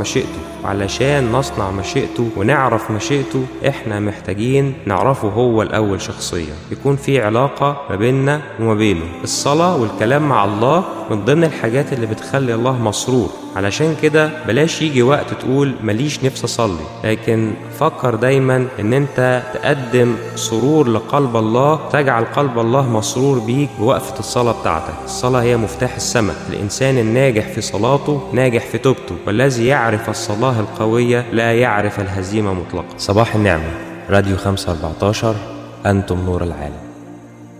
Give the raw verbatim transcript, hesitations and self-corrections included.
مشيئته. وعلشان نصنع مشيئته ونعرف مشيئته احنا محتاجين نعرفه هو الأول شخصيا، يكون في علاقة ما بيننا وما بينه. الصلاة والكلام مع الله من ضمن الحاجات اللي بتخلي الله مسرور. علشان كده بلاش يجي وقت تقول ماليش نفس أصلي، لكن فكر دايما ان انت تقدم سرور لقلب الله، تجعل قلب الله مسرور بيك بوقفة الصلاة بتاعتك. الصلاة هي مفتاح السماء. الإنسان الناجح في صلاته ناجح في توبته، والذي يعرف الصلاة القوية لا يعرف الهزيمة مطلقا. صباح النعمة، راديو خمسة أربعتاشر، أنتم نور العالم.